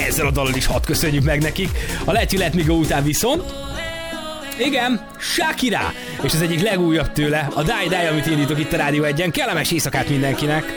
ezzel a dallal is hadd köszönjük meg nekik. A Let You Let Me Go után viszont igen, Shakira, és az egyik legújabb tőle, a Die Die, amit indítok itt a Rádió 1-en. Kellemes éjszakát mindenkinek!